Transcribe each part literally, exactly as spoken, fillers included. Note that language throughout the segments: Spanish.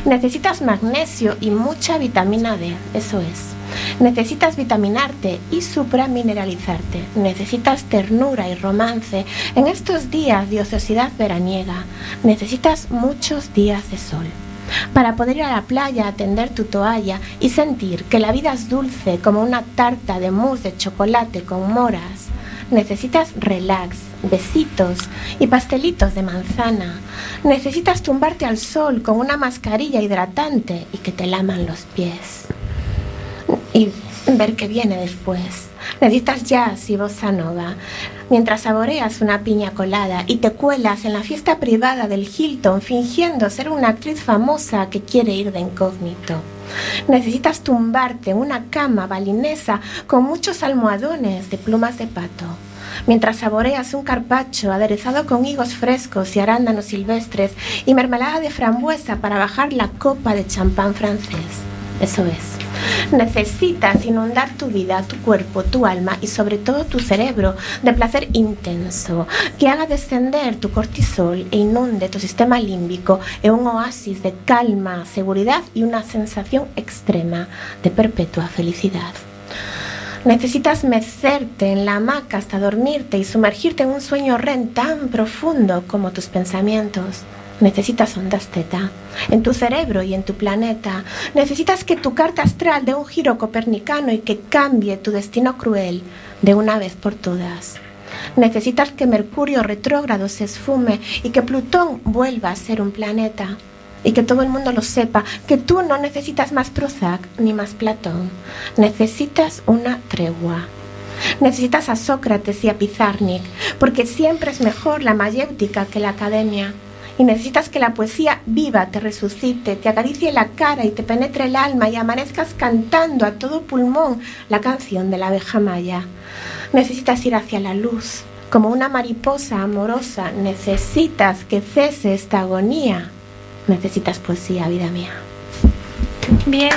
Necesitas magnesio y mucha vitamina D, eso es. Necesitas vitaminarte y supramineralizarte. Necesitas ternura y romance en estos días de ociosidad veraniega. Necesitas muchos días de sol para poder ir a la playa, tender tu toalla y sentir que la vida es dulce como una tarta de mousse de chocolate con moras. Necesitas relax, besitos y pastelitos de manzana. Necesitas tumbarte al sol con una mascarilla hidratante y que te laman los pies. Y ver qué viene después. Necesitas jazz y bossa nova mientras saboreas una piña colada y te cuelas en la fiesta privada del Hilton fingiendo ser una actriz famosa que quiere ir de incógnito. Necesitas tumbarte en una cama balinesa con muchos almohadones de plumas de pato mientras saboreas un carpaccio aderezado con higos frescos y arándanos silvestres y mermelada de frambuesa para bajar la copa de champán francés. Eso es. Necesitas inundar tu vida, tu cuerpo, tu alma y sobre todo tu cerebro de placer intenso que haga descender tu cortisol e inunde tu sistema límbico en un oasis de calma, seguridad y una sensación extrema de perpetua felicidad. Necesitas mecerte en la hamaca hasta dormirte y sumergirte en un sueño R E M tan profundo como tus pensamientos. Necesitas ondas teta en tu cerebro y en tu planeta. Necesitas que tu carta astral dé un giro copernicano y que cambie tu destino cruel de una vez por todas. Necesitas que Mercurio retrógrado se esfume y que Plutón vuelva a ser un planeta. Y que todo el mundo lo sepa, que tú no necesitas más Prozac ni más Platón. Necesitas una tregua. Necesitas a Sócrates y a Pizarnik, porque siempre es mejor la mayéutica que la academia. Y necesitas que la poesía viva te resucite, te acaricie la cara y te penetre el alma y amanezcas cantando a todo pulmón la canción de la abeja maya. Necesitas ir hacia la luz, como una mariposa amorosa. Necesitas que cese esta agonía. Necesitas poesía, vida mía. Bien.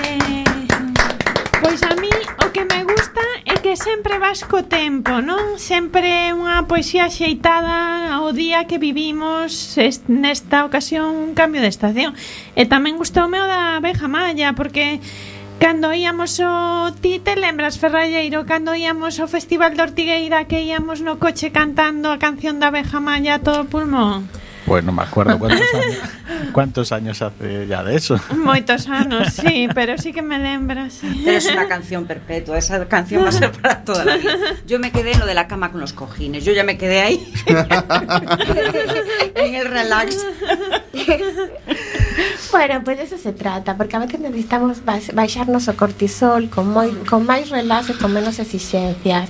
Pois a mí o que me gusta é que sempre vas co tempo, non? Sempre unha poesía xeitada ao día que vivimos, nesta ocasión un cambio de estación. E tamén gustoume o da abeja maya, porque cando íamos ao ti te lembras, Ferralleiro, cando íamos ao Festival de Ortigueira que íamos no coche cantando a canción da abeja maya a todo pulmón? Pues no me acuerdo cuántos años, cuántos años hace ya de eso. Moitos anos, sí, pero sí que me lembras. Sí. Pero es una canción perpetua, esa canción va a ser para toda la vida. Yo me quedé en lo de la cama con los cojines, yo ya me quedé ahí en el relax. Bueno, pues de eso se trata, porque a veces necesitamos baixarnos o cortisol con, moi, con máis relax e con menos exigencias.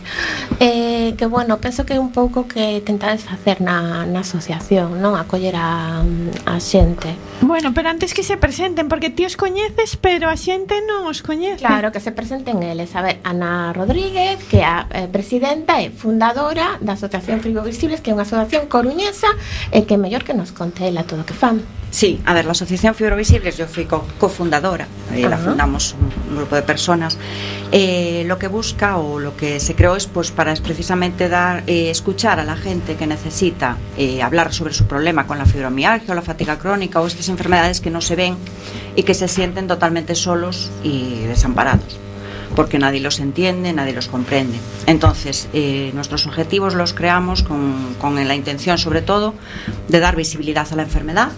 Eh, que bueno, penso que é un pouco que tentades facer na, na asociación, non? Acoller a, a xente. Bueno, pero antes que se presenten, porque ti os coñeces, pero a xente non os coñece. Claro, que se presenten eles. A ver, Ana Rodríguez, que é a eh, presidenta e fundadora da Asociación Frigovisibles, que é unha asociación coruñesa, e que é mellor que nos conte ela todo o que fan. Sí, a ver, la Asociación Frigovisibles, yo fui co- cofundadora, eh, la fundamos un, un grupo de personas. Eh, lo que busca o lo que se creó es pues para es precisamente dar, eh, escuchar a la gente que necesita eh, hablar sobre su problema con la fibromialgia o la fatiga crónica o estas enfermedades que no se ven y que se sienten totalmente solos y desamparados, porque nadie los entiende, nadie los comprende. Entonces, eh, nuestros objetivos los creamos con, con la intención, sobre todo, de dar visibilidad a la enfermedad.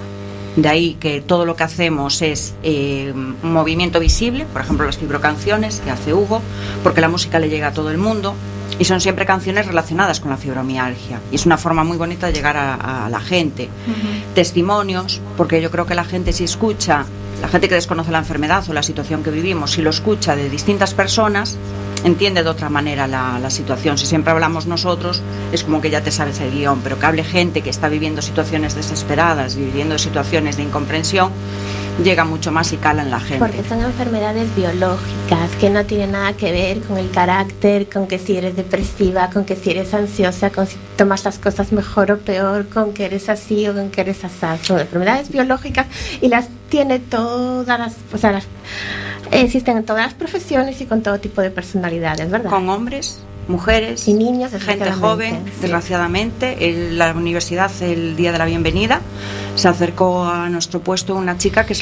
De ahí que todo lo que hacemos es eh, un movimiento visible, por ejemplo las fibrocanciones que hace Hugo, porque la música le llega a todo el mundo y son siempre canciones relacionadas con la fibromialgia y es una forma muy bonita de llegar a, a la gente. Uh-huh. Testimonios, porque yo creo que la gente si escucha, la gente que desconoce la enfermedad o la situación que vivimos, si lo escucha de distintas personas, entiende de otra manera la, la situación. Si siempre hablamos nosotros, es como que ya te sabes el guión, pero que hable gente que está viviendo situaciones desesperadas, viviendo situaciones de incomprensión, llega mucho más y cala en la gente. Porque son enfermedades biológicas que no tienen nada que ver con el carácter, con que si eres depresiva, con que si eres ansiosa, con si tomas las cosas mejor o peor, con que eres así o con que eres asá. Son enfermedades biológicas y las tiene todas las, o sea, las existen en todas las profesiones y con todo tipo de personalidades, ¿verdad? Con hombres, mujeres y niños, gente joven, sí. Desgraciadamente, en la universidad el día de la bienvenida se acercó a nuestro puesto una chica que